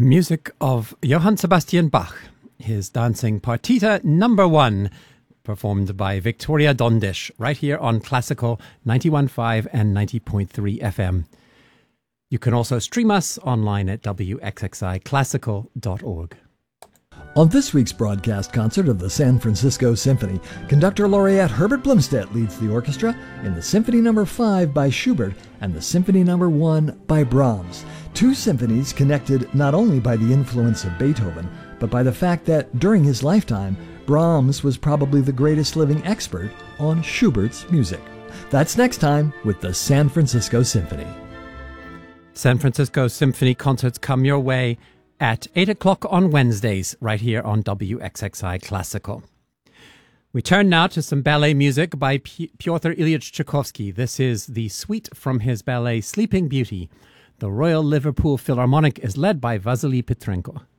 Music of Johann Sebastian Bach, his dancing Partita Number 1, performed by Victoria Dondish, right here on Classical 91.5 and 90.3 FM. You can also stream us online at wxxiclassical.org. On this week's broadcast concert of the San Francisco Symphony, conductor laureate Herbert Blomstedt leads the orchestra in the Symphony No. 5 by Schubert and the Symphony No. 1 by Brahms. Two symphonies connected not only by the influence of Beethoven, but by the fact that during his lifetime, Brahms was probably the greatest living expert on Schubert's music. That's next time with the San Francisco Symphony. San Francisco Symphony concerts come your way at 8 o'clock on Wednesdays, right here on WXXI Classical. We turn now to some ballet music by Pyotr Ilyich Tchaikovsky. This is the suite from his ballet Sleeping Beauty. The Royal Liverpool Philharmonic is led by Vasily Petrenko.